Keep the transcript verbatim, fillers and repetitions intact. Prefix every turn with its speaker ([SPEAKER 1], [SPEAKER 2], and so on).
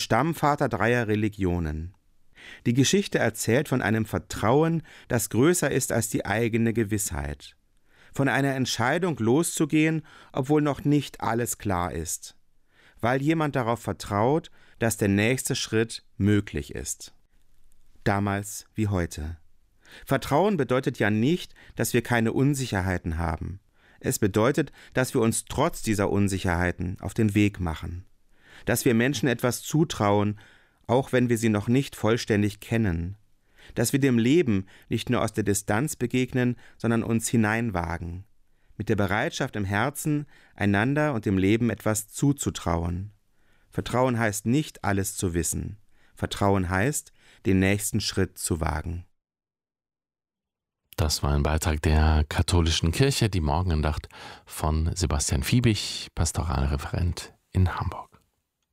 [SPEAKER 1] Stammvater dreier Religionen. Die Geschichte erzählt von einem Vertrauen, das größer ist als die eigene Gewissheit. Von einer Entscheidung loszugehen, obwohl noch nicht alles klar ist. Weil jemand darauf vertraut, dass der nächste Schritt möglich ist. Damals wie heute. Vertrauen bedeutet ja nicht, dass wir keine Unsicherheiten haben. Es bedeutet, dass wir uns trotz dieser Unsicherheiten auf den Weg machen. Dass wir Menschen etwas zutrauen, auch wenn wir sie noch nicht vollständig kennen. Dass wir dem Leben nicht nur aus der Distanz begegnen, sondern uns hineinwagen. Mit der Bereitschaft im Herzen, einander und dem Leben etwas zuzutrauen. Vertrauen heißt nicht, alles zu wissen. Vertrauen heißt, den nächsten Schritt zu wagen.
[SPEAKER 2] Das war ein Beitrag der Katholischen Kirche, die Morgenandacht von Sebastian Fiebig, Pastoralreferent in Hamburg.